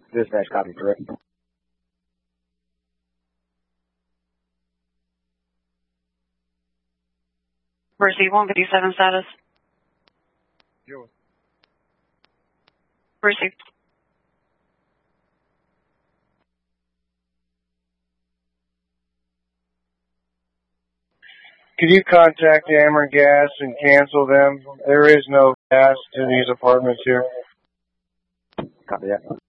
Dispatch copy, correct. Mercy 157 status. Yo. Mercy. Could you contact Ameren Gas and cancel them? There is no gas to these apartments here. Copy that.